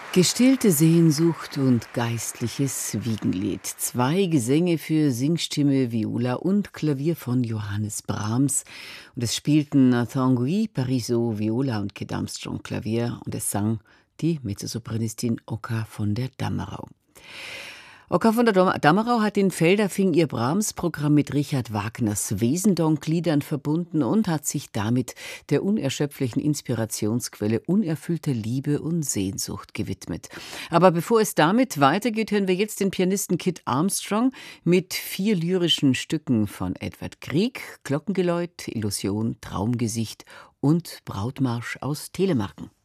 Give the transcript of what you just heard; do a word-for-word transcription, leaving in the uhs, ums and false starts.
Gestillte Sehnsucht und geistliches Wiegenlied. Zwei Gesänge für Singstimme, Viola und Klavier von Johannes Brahms. Und es spielten Tanguy, Parisot, Viola und Kid Armstrong Klavier. Und es sang die Mezzosopranistin Oka von der Dammerau. Oka von der Dammerau hat in Feldafing ihr Brahms-Programm mit Richard Wagners Wesendonck-Liedern verbunden und hat sich damit der unerschöpflichen Inspirationsquelle unerfüllter Liebe und Sehnsucht gewidmet. Aber bevor es damit weitergeht, hören wir jetzt den Pianisten Kid Armstrong mit vier lyrischen Stücken von Edward Grieg: Glockengeläut, Illusion, Traumgesicht und Brautmarsch aus Telemarken.